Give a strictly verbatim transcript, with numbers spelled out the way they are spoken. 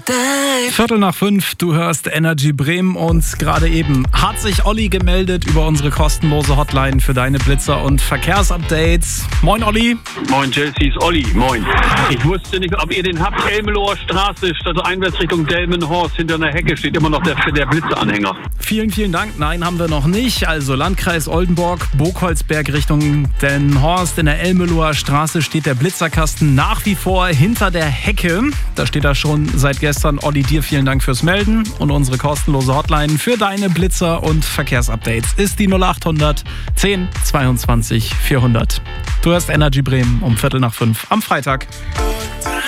Viertel nach fünf, du hörst Energy Bremen und gerade eben hat sich Olli gemeldet über unsere kostenlose Hotline für deine Blitzer und Verkehrsupdates. Moin Olli. Moin Chelsea, ist Olli, moin. Ich wusste nicht, ob ihr den habt. Elmeloher Straße, also einwärts Richtung Delmenhorst, hinter einer Hecke steht immer noch der, der Blitzeranhänger. Vielen, vielen Dank. Nein, haben wir noch nicht. Also Landkreis Oldenburg, Burgholzberg Richtung Delmenhorst. In der Elmeloher Straße steht der Blitzerkasten nach wie vor hinter der Hecke. Da steht er schon seit gestern. Olli, dir vielen Dank fürs Melden. Und unsere kostenlose Hotline für deine Blitzer und Verkehrsupdates ist die null acht hundert zehn zweiundzwanzig vierhundert. Du hörst Energy Bremen um Viertel nach fünf am Freitag.